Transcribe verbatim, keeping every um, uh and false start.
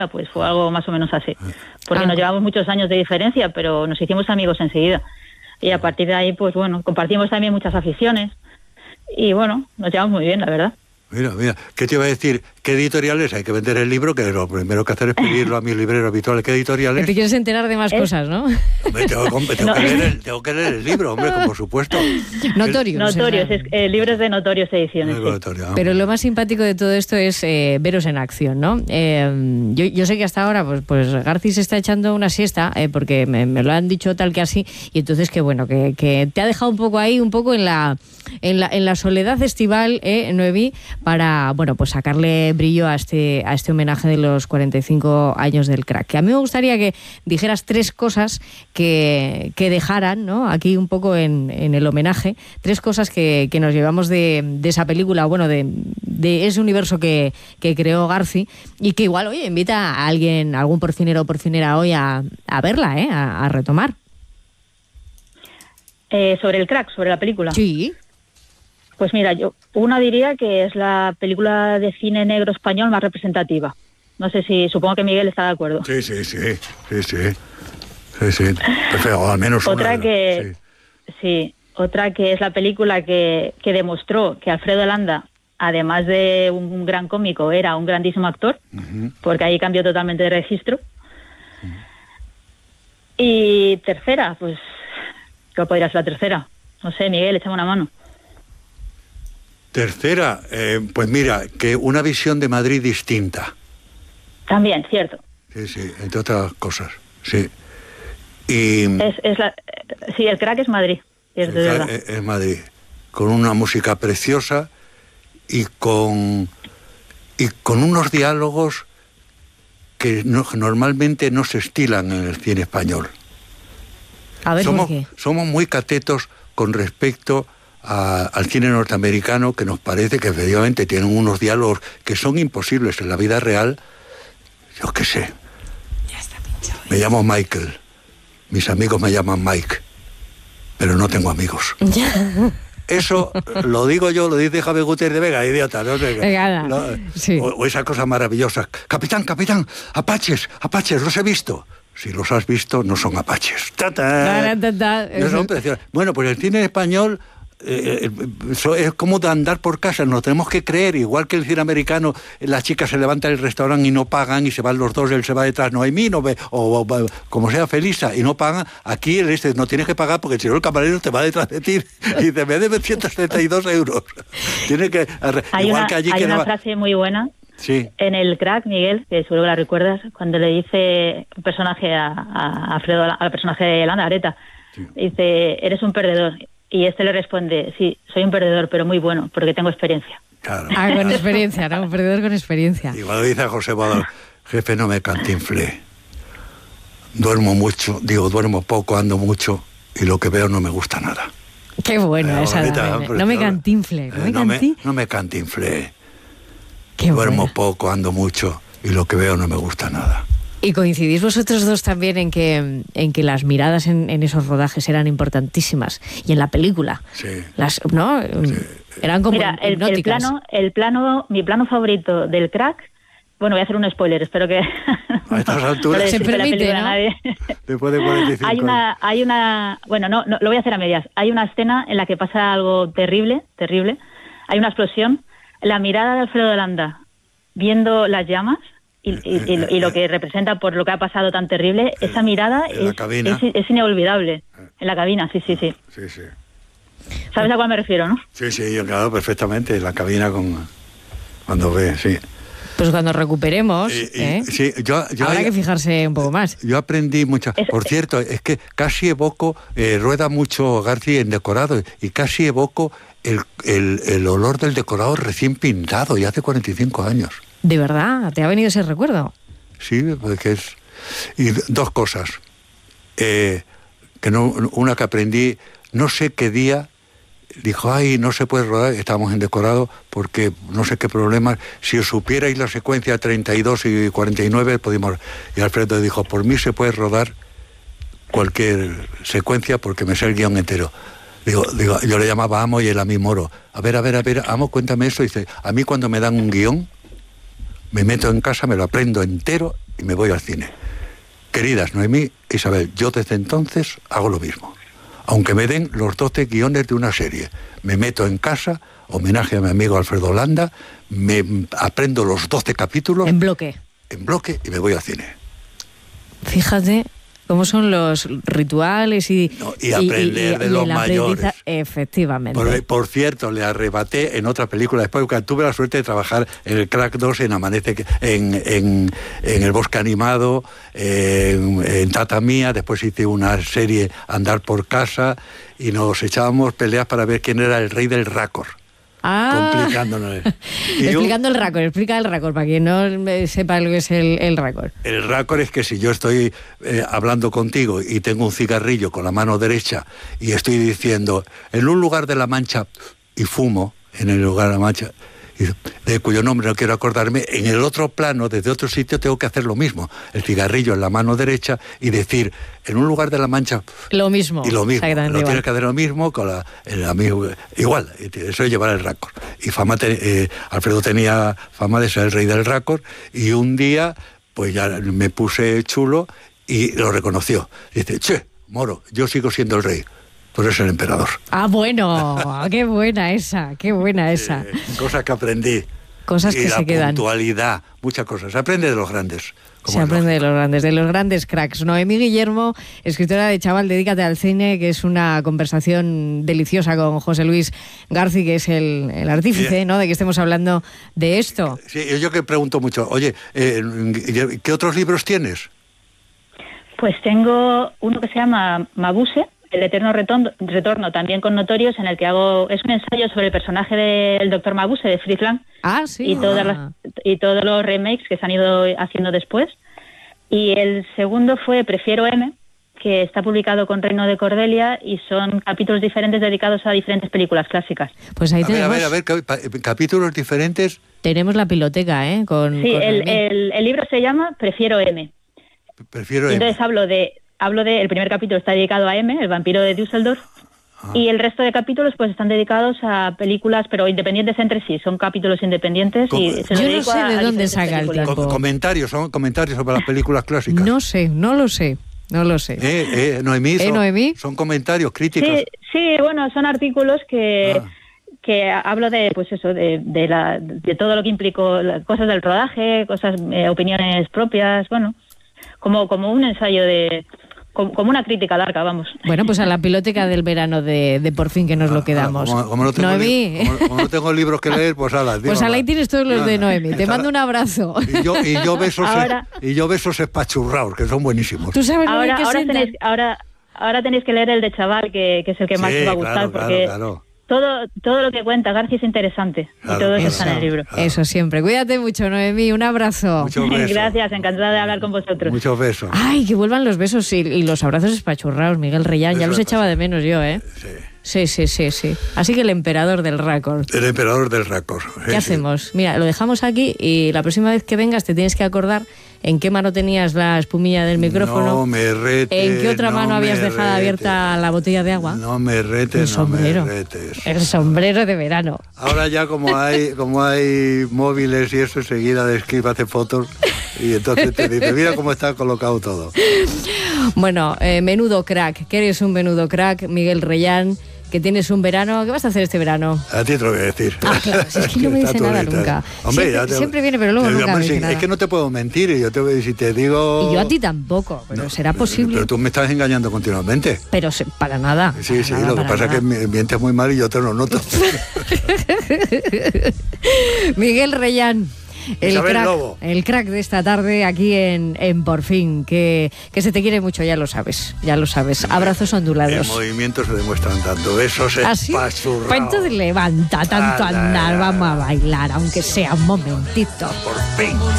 pues fue algo más o menos así. Porque ah. nos llevamos muchos años de diferencia, pero nos hicimos amigos enseguida. Y a partir de ahí, pues bueno, compartimos también muchas aficiones. Y bueno, nos llevamos muy bien, la verdad. Mira, mira, ¿qué te iba a decir? ¿Qué editoriales? Hay que vender el libro, que lo primero que hacer es pedirlo a mi librero habitual. ¿Qué editoriales? Que te quieres enterar de más ¿Eh? cosas, ¿no? Hombre, tengo, tengo, no. que leer el, tengo que leer el libro, hombre, por supuesto. Notorios. Notorios, es, eh, libros de Notorios Ediciones. Sí. Notorio, Pero lo más simpático de todo esto es eh, veros en acción, ¿no? Eh, yo, yo sé que hasta ahora, pues, pues Garci se está echando una siesta, eh, porque me, me lo han dicho tal que así, y entonces que bueno, que, que te ha dejado un poco ahí, un poco en la, en la, en la soledad estival, eh, Noemí, para, bueno, pues sacarle brillo a este, a este homenaje de los cuarenta y cinco años del crack. Que a mí me gustaría que dijeras tres cosas que, que dejaran, ¿no? Aquí un poco en, en el homenaje, tres cosas que, que nos llevamos de, de esa película, bueno, de, de ese universo que, que creó Garci, y que igual, oye, invita a alguien, a algún porcinero o porcinera hoy a, a verla, ¿eh? A, a retomar. Eh, sobre el crack, sobre la película. Sí. Pues mira, yo una diría que es la película de cine negro español más representativa. No sé si, supongo que Miguel está de acuerdo. Sí, sí, sí, sí, sí, sí, sí. Perfecto, al menos una. Otra que, sí. sí, otra que es la película que, que demostró que Alfredo Landa, además de un gran cómico, era un grandísimo actor, uh-huh. porque ahí cambió totalmente de registro. Uh-huh. Y tercera, pues, ¿qué podría ser la tercera? No sé, Miguel, échame una mano. Tercera, eh, pues mira, que una visión de Madrid distinta. También, cierto. Sí, sí, entre otras cosas, sí. Y es, es la, sí, el crack es Madrid, es de verdad. Es, es Madrid, con una música preciosa y con, y con unos diálogos que no, normalmente no se estilan en el cine español. A ver, somos, ¿por qué? Somos muy catetos con respecto A, al cine norteamericano, que nos parece que efectivamente tienen unos diálogos que son imposibles en la vida real. Yo qué sé. Ya está pinchado. Me llamo Michael. Mis amigos me llaman Mike. Pero no tengo amigos. Eso lo digo yo, lo dice Javier Gutiérrez de Vega, idiota. ¿No? Vegada. No, sí. o, o esas cosas maravillosas. Capitán, capitán, apaches, apaches, los he visto. Si los has visto, no son apaches. ¡Tata! Ta-ta. No son preciosos. Bueno, pues el cine español Eh, eso es como de andar por casa, nos tenemos que creer, igual que el cine americano, las chicas se levantan del restaurante y no pagan, y se van los dos, él se va detrás, Noemí, no ve, o, o como sea Felisa, y no pagan. Aquí el este no tienes que pagar porque si no el camarero te va detrás de ti y te me debe ciento setenta y dos euros. Tiene que, hay igual una, que allí hay que una no... frase muy buena. Sí. En el crack, Miguel, que seguro que la recuerdas, cuando le dice un personaje a, a Alfredo, al personaje de Landa, Areta, sí. Dice, eres un perdedor. Y este le responde, sí, soy un perdedor, pero muy bueno, porque tengo experiencia. Claro. Ah, con experiencia, ¿no? Un perdedor con experiencia. Igual dice a José Badal, jefe, no me cantinflé. Duermo mucho, digo, duermo poco, ando mucho, y lo que veo no me gusta nada. Qué bueno eh, esa, bonita, me, no me cantinflé. No, eh, me, no, me, no me cantinflé. Qué duermo buena. poco, ando mucho, y lo que veo no me gusta nada. ¿Y coincidís vosotros dos también en que, en que las miradas en, en esos rodajes eran importantísimas? Y en la película. Sí. Las, ¿no? Sí. Eran como Mira, el, el plano, el plano, mi plano favorito del crack, bueno, voy a hacer un spoiler, espero que... A estas alturas... Se permite, ¿no? Después de cuarenta y cinco hay una, hay una... Bueno, no, no, lo voy a hacer a medias. Hay una escena en la que pasa algo terrible, terrible. Hay una explosión. La mirada de Alfredo Landa viendo las llamas... Y, y, y, y lo que representa por lo que ha pasado tan terrible, en, esa mirada es, es, es inolvidable. En la cabina, sí, sí, sí. Sí, sí. ¿Sabes a cuál me refiero, no? Sí, sí, yo claro, perfectamente. En la cabina con cuando ve, sí. Pues cuando recuperemos, eh, ¿eh? Sí, yo, yo habrá hay, que fijarse un poco más. Yo aprendí mucho. Es, por cierto, es que casi evoco, eh, rueda mucho Garci en decorado, y casi evoco el, el, el olor del decorado recién pintado, y hace cuarenta y cinco años. ¿De verdad? ¿Te ha venido ese recuerdo? Sí, porque es... Y dos cosas. Eh, que no, una que aprendí, no sé qué día, dijo, ay, no se puede rodar, estábamos en decorado, porque no sé qué problemas, si os supierais la secuencia treinta y dos y cuarenta y nueve, podíamos... Y Alfredo dijo, por mí se puede rodar cualquier secuencia, porque me sé el guión entero. Digo, digo, yo le llamaba Amo y él a mí Moro. A ver, a ver, a ver, Amo, cuéntame eso. Dice, a mí cuando me dan un guión, me meto en casa, me lo aprendo entero y me voy al cine. Queridas Noemí e Isabel, yo desde entonces hago lo mismo. Aunque me den los doce guiones de una serie, me meto en casa, homenaje a mi amigo Alfredo Landa, me aprendo los doce capítulos... En bloque. En bloque y me voy al cine. Fíjate cómo son los rituales y... No, y aprender y, y, de y los mayores. Efectivamente. Por, por cierto, le arrebaté en otra película, después porque tuve la suerte de trabajar en el Crack dos, en Amanece, en, en, en El Bosque Animado, en, en Tata Mía, después hice una serie Andar por Casa, y nos echábamos peleas para ver quién era el rey del récord. Ah, complicándonos. Y explicando yo, el récord, explica el récord para quien no sepa lo que es el, el récord. El récord es que si yo estoy eh, hablando contigo y tengo un cigarrillo con la mano derecha y estoy diciendo en un lugar de La Mancha y fumo en el lugar de La Mancha, de cuyo nombre no quiero acordarme, en el otro plano, desde otro sitio, tengo que hacer lo mismo. El cigarrillo en la mano derecha y decir, en un lugar de La Mancha... Lo mismo. Y lo mismo. Lo tienes que hacer lo mismo con la, el amigo... Igual, eso es llevar el récord. Y fama te, eh, Alfredo tenía fama de ser el rey del récord, y un día, pues ya me puse chulo y lo reconoció. Dice, che, Moro, yo sigo siendo el rey. Tú eres el emperador. Ah, bueno, qué buena esa, qué buena esa. Eh, cosas que aprendí. Cosas que y se quedan. La puntualidad, muchas cosas. Se aprende de los grandes. Se aprende de los grandes, de los grandes cracks. Noemí Guillermo, escritora de Chaval, dedícate al cine, que es una conversación deliciosa con José Luis García, que es el, el artífice, sí, ¿no?, de que estemos hablando de esto. Sí, yo que pregunto mucho, oye, eh, ¿qué otros libros tienes? Pues tengo uno que se llama Mabuse, El eterno retorno, retorno, también con notorios, en el que hago, es un ensayo sobre el personaje del doctor Mabuse, de Fritz Lang. Ah, sí. Y, todas las, y todos los remakes que se han ido haciendo después. Y el segundo fue Prefiero M, que está publicado con Reino de Cordelia, y son capítulos diferentes dedicados a diferentes películas clásicas. Pues ahí a tenemos... Ver, a ver, a ver, cap- capítulos diferentes. Tenemos la piloteca, ¿eh? Con, sí, con el, el, el libro se llama Prefiero M. Prefiero M. Entonces hablo de... Hablo de, el primer capítulo está dedicado a M, el vampiro de Düsseldorf, ah. y el resto de capítulos pues están dedicados a películas, pero independientes entre sí, son capítulos independientes. Com- y se Yo lo no sé a, de a dónde saca el tiempo. Com- comentarios, son comentarios sobre las películas clásicas. No sé, no lo sé, no lo sé. Eh, eh, Noemí, son, ¿Eh, Noemí? son comentarios, críticos. Sí, sí, bueno, son artículos que... Ah. que hablo de, pues eso, de, de, la, de todo lo que implicó, cosas del rodaje, cosas, eh, opiniones propias, bueno, como, como un ensayo de... Como, como una crítica larga, vamos. Bueno, pues a la piloteca del verano de, de por fin que nos lo quedamos. Ah, como, como, no tengo Noemí. Li- como, como no tengo libros que leer, pues ala. Pues ala, ahí tienes todos los de Noemí. Te mando un abrazo. Y yo, y yo besos ahora, y yo besos espachurrados, que son buenísimos. ¿Tú sabes ahora, que ahora, sientan? tenéis, ahora, ahora tenéis que leer el de Chaval, que, que es el que más sí, os va a gustar, claro, porque... claro, claro. Todo, todo lo que cuenta García es interesante, Claro, y todo eso, claro, está en el libro. claro. Eso siempre. Cuídate mucho, Noemí. Un abrazo. Muchos besos. Gracias, encantada de hablar con vosotros. Muchos besos. Ay, que vuelvan los besos y, y los abrazos espachurrados, Miguel Reyán. Ya Eso los es echaba así. de menos yo, ¿eh? Sí. Sí, sí, sí, sí. Así que el emperador del récord. El emperador del récord. ¿Qué hacemos? Mira, lo dejamos aquí y la próxima vez que vengas te tienes que acordar en qué mano tenías la espumilla del micrófono. No me retes. ¿En qué otra no mano habías me dejado retes. abierta la botella de agua? No me retes, El no sombrero. me retes. El sombrero de verano. Ahora ya como hay como hay móviles y eso, enseguida de Skype hace fotos y entonces te dice, mira cómo está colocado todo. Bueno, eh, menudo crack, que eres un menudo crack, Miguel Reyán, que tienes un verano. ¿Qué vas a hacer este verano? A ti te lo voy a decir. Ah, claro, si es que no me dice Está nada todo nunca. Hombre, siempre, ya te- siempre viene, pero luego te- nunca me hombre, dice sí, nada. Es que no te puedo mentir, y yo te, si te digo... Y yo a ti tampoco, pero No, será posible. Pero tú me estás engañando continuamente. Pero se- para nada. Sí, para sí, nada, lo que para pasa nada. es que me- mientes muy mal y yo te lo noto. Miguel Reyán, el Isabel crack, Lobo. el crack de esta tarde aquí en, en Por Fin, que, que se te quiere mucho, ya lo sabes, ya lo sabes. Abrazos En ondulados. movimientos se demuestran tanto. Besos ¿Así? espachurrados. Pues entonces levanta tanto Ala, andar, ala. vamos a bailar, aunque sea un momentito. Por fin.